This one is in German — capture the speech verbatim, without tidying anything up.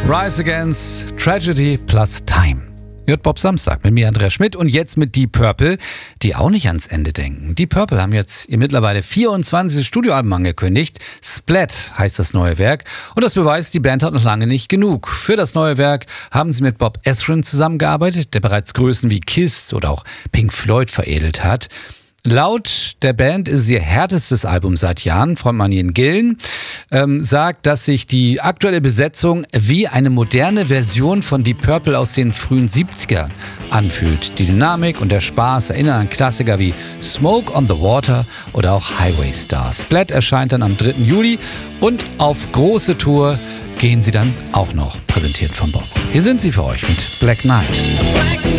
Rise Against Tragedy plus Time. Hört Bob Samstag mit mir, Andreas Schmidt, und jetzt mit Deep Purple, die auch nicht ans Ende denken. Deep Purple haben jetzt ihr mittlerweile vierundzwanzigstes Studioalbum angekündigt. Splat heißt das neue Werk, und das beweist, die Band hat noch lange nicht genug. Für das neue Werk haben sie mit Bob Ezrin zusammengearbeitet, der bereits Größen wie Kiss oder auch Pink Floyd veredelt hat. Laut der Band ist es ihr härtestes Album seit Jahren. Frontmann Ian Gillan ähm, sagt, dass sich die aktuelle Besetzung wie eine moderne Version von Deep Purple aus den frühen siebzigern anfühlt. Die Dynamik und der Spaß erinnern an Klassiker wie Smoke on the Water oder auch Highway Star. Splat erscheint dann am dritten Juli und auf große Tour gehen sie dann auch noch, präsentiert von Bob. Hier sind sie für euch mit Black Knight.